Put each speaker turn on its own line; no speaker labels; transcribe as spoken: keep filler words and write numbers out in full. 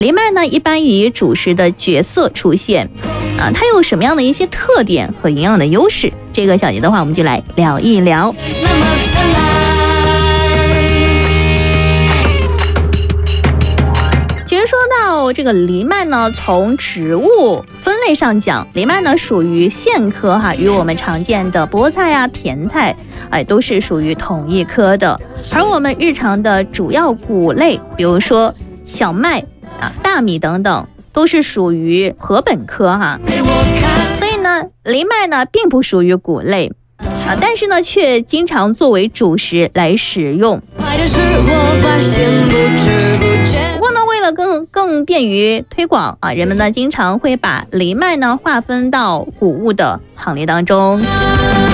藜麦呢，一般以主食的角色出现，啊，它有什么样的一些特点和营养的优势？这个小节的话，我们就来聊一聊。其实说到这个藜麦呢，从植物分类上讲，藜麦呢属于苋科哈，与我们常见的菠菜啊、甜菜，哎，都是属于同一科的。而我们日常的主要谷类，比如说小麦啊、大米等等，都是属于禾本科哈。所以呢，藜麦呢并不属于谷类啊，但是呢却经常作为主食来食用。不过呢，为了更更便于推广啊，人们呢经常会把藜麦呢划分到谷物的行列当中。